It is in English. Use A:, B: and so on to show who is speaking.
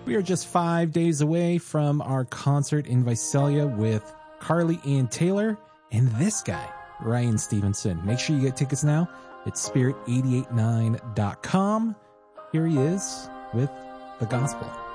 A: We are just 5 days away from our concert in Visalia with Carly Ann Taylor and this guy, Ryan Stevenson. Make sure you get tickets now at spirit889.com. Here he is with the gospel.